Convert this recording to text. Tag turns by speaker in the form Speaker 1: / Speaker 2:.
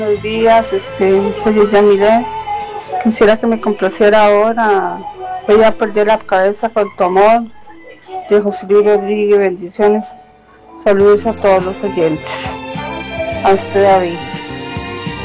Speaker 1: Buenos días, soy Yamile. Quisiera que me complaciera ahora. Voy a perder la cabeza con tu amor, de José Luis Rodríguez. Bendiciones. Saludos a todos los oyentes. A usted, David.